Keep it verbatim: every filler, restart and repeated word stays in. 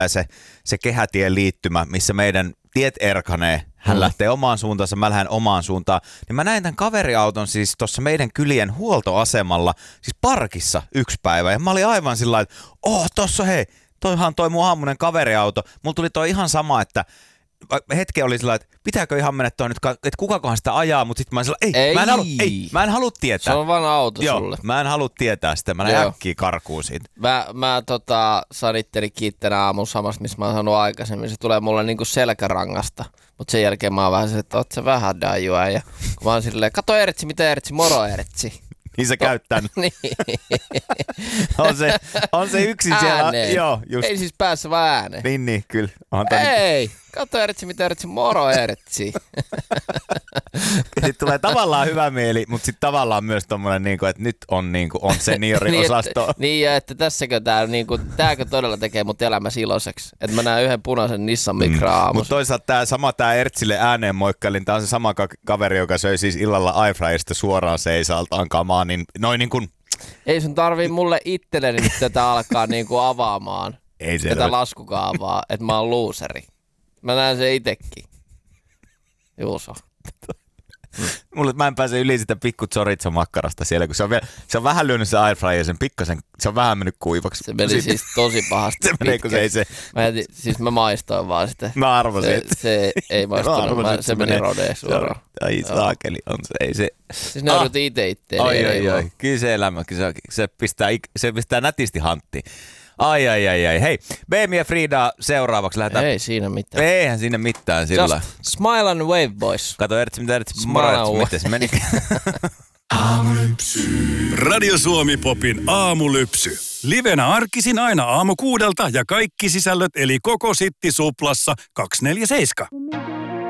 se, se kehätien liittymä, missä meidän tiet erkanee. Hän mm. lähtee omaan suuntaansa, mä lähden omaan suuntaan. Niin mä näin tämän kaveriauton siis tuossa meidän kylien huoltoasemalla, siis parkissa yksi päivä. Ja mä olin aivan sillä lailla, että oh, tossa hei, toihan toi mun aamunen kaveriauto. Mulla tuli toi ihan sama, että hetki oli sillä, että pitääkö ihan mennä toi nyt, että kukakohan sitä ajaa, mutta sitten mä sillä, ei, ei, mä en halu, ei, mä en halua tietää. Se on vaan auto Joo, sulle. mä en halua tietää sitä, mä lähden äkkiä karkuun siitä. Mä, mä tota, sanittelin kiittänä aamun samasta, missä mä oon sanonut aikaisemmin. Se tulee mulle niinku selkärangasta, mutta sen jälkeen mä oon vähän silleen, että oot sä vähän dajua. Ja kun mä oon silleen, kato Ertsi, mitä Ertsi, moro Ertsi. Niin se käyttää. Niin. on, se, on se yksin siellä. Ääneen. Joo, just. Ei siis päässä vaan ääneen. Niin, niin, kyllä. Ei, nyt... kato Ertsi, mitä Ertsi, moro Ertsi. Sitten tulee tavallaan hyvä mieli, mutta sitten tavallaan myös tommoinen, niin että nyt on, niin kuin, on senioriosasto. niin, niin, ja että tässäkö tämä, niin kuin, tääkö todella tekee mut elämässä iloiseksi. Että mä näen yhden punaisen Nissan Micra aamussa. Mm. Mutta toisaalta tämä sama, tämä Ertsille ääneen moikkailin, tämä on se sama ka- kaveri, joka söi siis illalla airfryerista suoraan seisaltaan kamaa, niin noin niin kuin... Ei sun tarvii mulle itselleni nyt tätä alkaa niin kuin avaamaan. Ei se tätä ole. laskukaavaa, että mä oon luuseri. Mä näen sen itekin. Juuso. Mulle, mä en pääse yli sitä pikku chorizo-makkarasta siellä, kun se on, vielä, se on vähän lyönyt se airfryer sen pikkasen, se on vähän mennyt kuivaksi. Se meni Sit, siis tosi pahasti se menee, kun se ei se... Mä jätin, siis mä maistoin vaan sitä. Mä arvasin, se, että... Se ei maistunut, arvasin, mä, se, se meni rodeen suoraan. Ai saakeli, on se, ei se... Siis ne ah. odotin ite itteen. Ai, ai, ai, kyllä se elämä, se, se, pistää, se pistää nätisti hanttiin. Ai, ai, ai, ai. Hei, Beemi ja Frida seuraavaksi lähdetään. Ei siinä mitään. Eihän siinä mitään sillä. Just smile and wave, boys. Kato, Ertsi, mitä Ertsi, moro, Ertsi, miten se meni? Aamulypsy. Radio Suomi Popin aamulypsy. Livenä arkisin aina aamu kuudelta ja kaikki sisällöt eli koko Sitti Suplassa kaksikymmentäneljä seitsemän.